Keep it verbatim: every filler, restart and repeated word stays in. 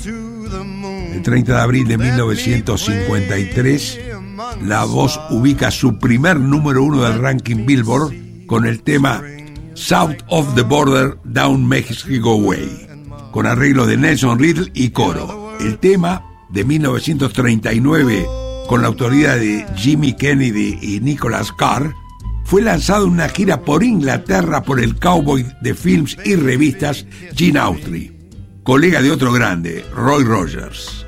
El treinta de abril de mil novecientos cincuenta y tres, la voz ubica su primer número uno del ranking Billboard con el tema South of the Border, Down Mexico Way, con arreglo de Nelson Riddle y coro. El tema, de mil novecientos treinta y nueve, con la autoría de Jimmy Kennedy y Nicholas Carr, fue lanzado en una gira por Inglaterra por el cowboy de films y revistas Gene Autry, colega de otro grande, Roy Rogers.